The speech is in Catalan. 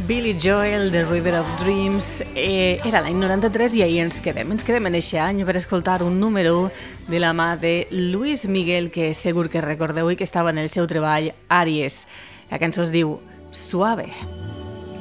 Billy Joel, The River of Dreams, era l'any 93 i ahir ens quedem en eixe any per escoltar un número 1 de la mà de Luis Miguel, que segur que recordeu i que estava en el seu treball Aries. La cançó es diu Suave.